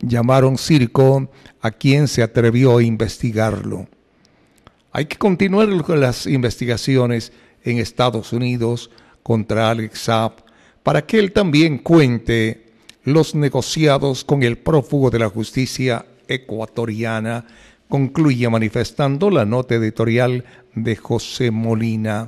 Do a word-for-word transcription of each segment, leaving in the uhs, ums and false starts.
llamaron circo a quien se atrevió a investigarlo. Hay que continuar con las investigaciones en Estados Unidos contra Alex Saab para que él también cuente los negociados con el prófugo de la justicia ecuatoriana, concluye manifestando la nota editorial de José Molina.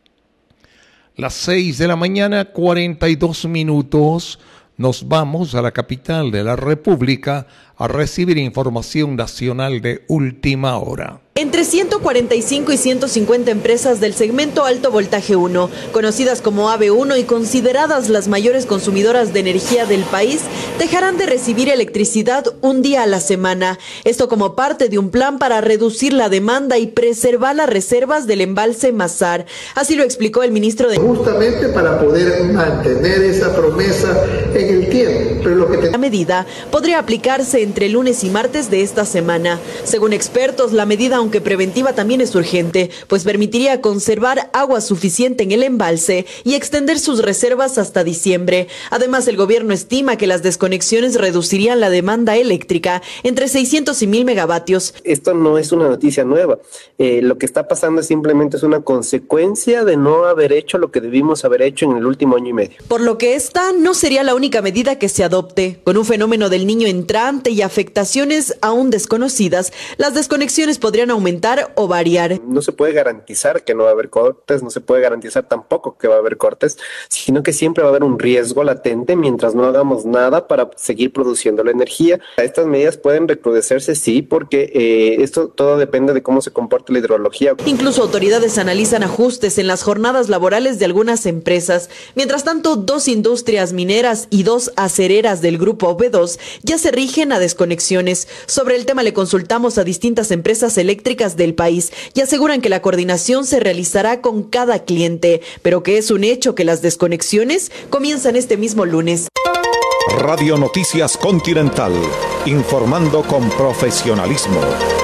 Las seis de la mañana, cuarenta y dos minutos, nos vamos a la capital de la República a recibir información nacional de última hora. Entre ciento cuarenta y cinco y ciento cincuenta empresas del segmento Alto Voltaje uno, conocidas como A B uno y consideradas las mayores consumidoras de energía del país, dejarán de recibir electricidad un día a la semana. Esto como parte de un plan para reducir la demanda y preservar las reservas del embalse Mazar. Así lo explicó el ministro de... Justamente para poder mantener esa promesa en el tiempo. Pero lo que te... La medida podría aplicarse entre lunes y martes de esta semana. Según expertos, la medida, aunque preventiva, también es urgente, pues permitiría conservar agua suficiente en el embalse y extender sus reservas hasta diciembre. Además, el gobierno estima que las desconexiones reducirían la demanda eléctrica entre seiscientos y mil megavatios. Esto no es una noticia nueva. Eh, lo que está pasando simplemente es una consecuencia de no haber hecho lo que debimos haber hecho en el último año y medio. Por lo que esta no sería la única medida que se adopte. Con un fenómeno del niño entrante y afectaciones aún desconocidas, las desconexiones podrían aumentar o variar. No se puede garantizar que no va a haber cortes, no se puede garantizar tampoco que va a haber cortes, sino que siempre va a haber un riesgo latente mientras no hagamos nada para seguir produciendo la energía. Estas medidas pueden recrudecerse, sí, porque eh, esto todo depende de cómo se comporte la hidrología. Incluso autoridades analizan ajustes en las jornadas laborales de algunas empresas. Mientras tanto, dos industrias mineras y dos acereras del grupo B dos ya se rigen a desconexiones. Sobre el tema le consultamos a distintas empresas eléctricas del país y aseguran que la coordinación se realizará con cada cliente, pero que es un hecho que las desconexiones comienzan este mismo lunes. Radio Noticias Continental, informando con profesionalismo.